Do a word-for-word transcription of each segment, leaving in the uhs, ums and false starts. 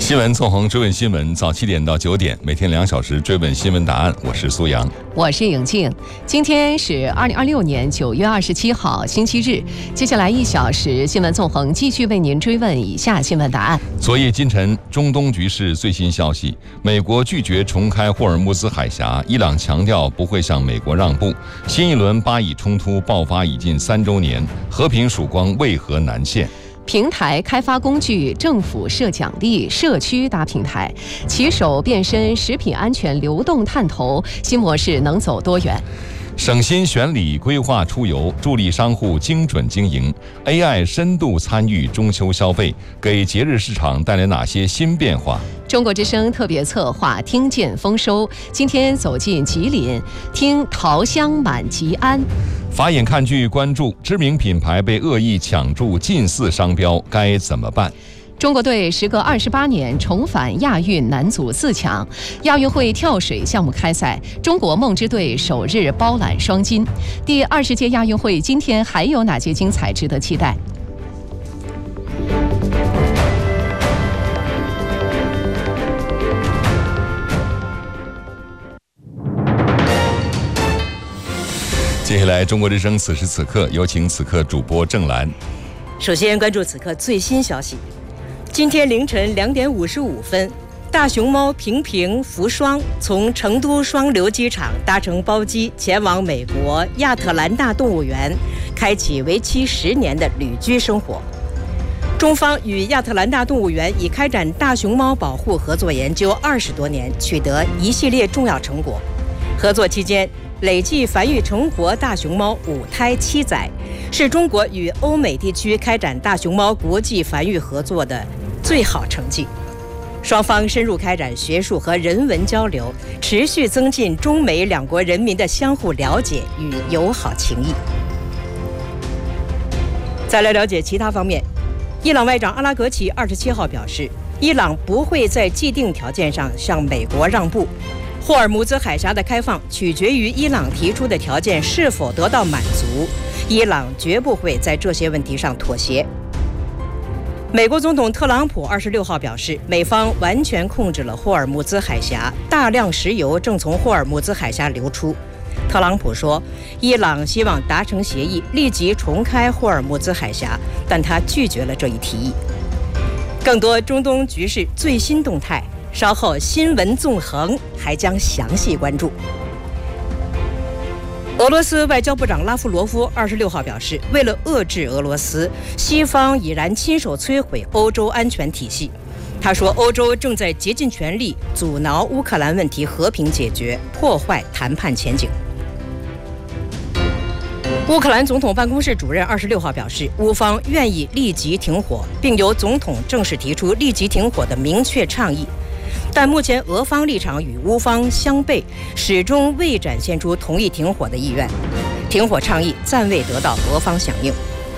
新闻纵横追问新闻，早七点到九点，每天两小时追问新闻答案。我是苏阳， 我是颖静。今天是二零二六年九月二十七号，星期日。接下来一小时，新闻纵横继续为您追问以下新闻答案。 昨夜今晨，中东局势最新消息：美国拒绝重开霍尔木兹海峡，伊朗强调不会向美国让步。新一轮巴以冲突爆发已近三周年，和平曙光为何难现？ 平台开发工具，政府设奖励，社区搭平台，骑手变身食品安全流动探头，新模式能走多远？ 省心选里规划出游，助力商户精准经营。A I 深度参与中秋消费，给节日市场带来哪些新变化？ 中国之声特别策划听见丰收，今天走进吉林，听桃香满吉安。 法眼看剧关注知名品牌被恶意抢注近似商标，该怎么办？ 中国队时隔二十八年重返亚运男足四强，亚运会跳水项目开赛，中国梦之队首日包揽双金。第二十届亚运会今天还有哪些精彩值得期待？ 接下来，中国之声此时此刻有请此刻主播郑兰。 首先关注此刻最新消息。今天凌晨两点五十五分，大熊猫平平福双从成都双流机场搭乘包机前往美国亚特兰大动物园，开启为期十年的旅居生活。中方与亚特兰大动物园已开展大熊猫保护合作研究二十多年，取得一系列重要成果。合作期间，累计繁育成活大熊猫五胎七载，是中国与欧美地区开展大熊猫国际繁育合作的最好成绩。双方深入开展学术和人文交流，持续增进中美两国人民的相互了解与友好情谊。再来了解其他方面，伊朗外长阿拉格齐二十七号表示，伊朗不会在既定条件上向美国让步。霍尔木兹海峡的开放取决于伊朗提出的条件是否得到满足，伊朗绝不会在这些问题上妥协。美国总统特朗普二十六号表示，美方完全控制了霍尔木兹海峡，大量石油正从霍尔木兹海峡流出。特朗普说，伊朗希望达成协议，立即重开霍尔木兹海峡，但他拒绝了这一提议。更多中东局势最新动态，稍后新闻纵横还将详细关注。俄罗斯外交部长拉夫罗夫二十六号表示，为了遏制俄罗斯，西方已然亲手摧毁欧洲安全体系。他说，欧洲正在竭尽全力阻挠乌克兰问题和平解决，破坏谈判前景。乌克兰总统办公室主任二十六号表示，乌方愿意立即停火，并由总统正式提出立即停火的明确倡议。但目前俄方立场与乌方相悖，始终未展现出同意停火的意愿，停火倡议暂未得到俄方响应。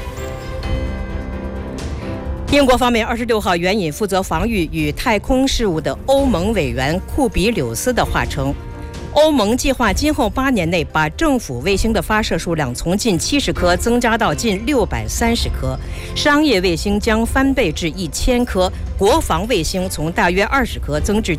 英国方面二十六号援引负责防御与太空事务的欧盟委员库比柳斯的话称，欧盟计划今后八年内把政府卫星的发射数量从近七十颗增加到近六百三十颗，商业卫星将翻倍至一千颗，国防卫星从大约二十颗增至